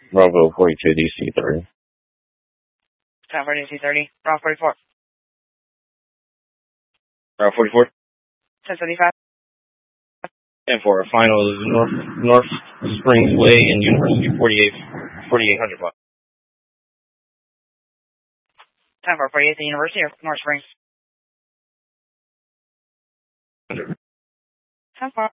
Bravo 42 DC 30. Time for DC 30. Bravo 44. Bravo 44. 1075. And for our final North Springs Way and University 4800 block. Time for 48th and University or North Springs. 100. Time for